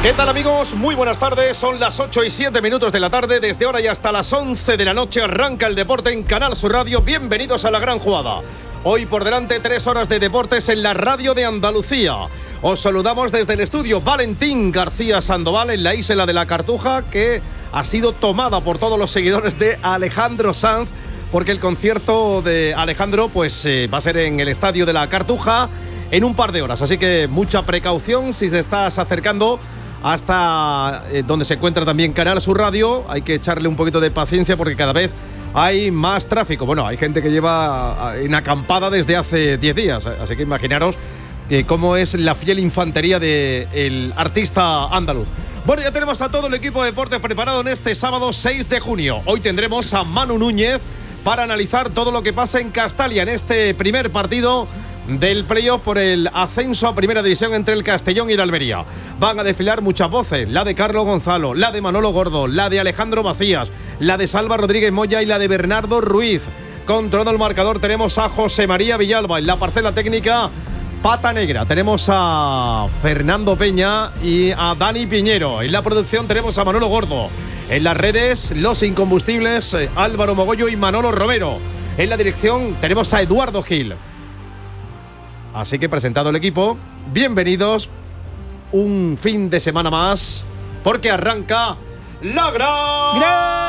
¿Qué tal, amigos? Muy buenas tardes, son las 8:07 de la tarde. Desde ahora y hasta las 11 de la noche arranca el deporte en Canal Sur Radio. Bienvenidos a la gran jugada. Hoy por delante 3 horas de deportes en la radio de Andalucía. Os saludamos desde el estudio Valentín García Sandoval en la isla de la Cartuja, que ha sido tomada por todos los seguidores de Alejandro Sanz, porque el concierto de Alejandro pues va a ser en el estadio de la Cartuja en un par de horas. Así que mucha precaución si te estás acercando hasta donde se encuentra también Canal Sur Radio. Hay que echarle un poquito de paciencia porque cada vez hay más tráfico. Bueno, hay gente que lleva en acampada desde hace 10 días, así que imaginaros cómo es la fiel infantería del artista andaluz. Bueno, ya tenemos a todo el equipo de deportes preparado en este sábado 6 de junio. Hoy tendremos a Manu Núñez para analizar todo lo que pasa en Castalia en este primer partido del playoff por el ascenso a Primera División entre el Castellón y el Almería. Van a desfilar muchas voces, la de Carlos Gonzalo, la de Manolo Gordo, la de Alejandro Macías, la de Salva Rodríguez Moya y la de Bernardo Ruiz. Controlando el marcador tenemos a José María Villalba. En la parcela técnica, Pata Negra, tenemos a Fernando Peña y a Dani Piñero. En la producción tenemos a Manolo Gordo. En las redes, los incombustibles, Álvaro Mogollo y Manolo Romero. En la dirección tenemos a Eduardo Gil. Así que presentado el equipo, bienvenidos un fin de semana más, porque arranca la gran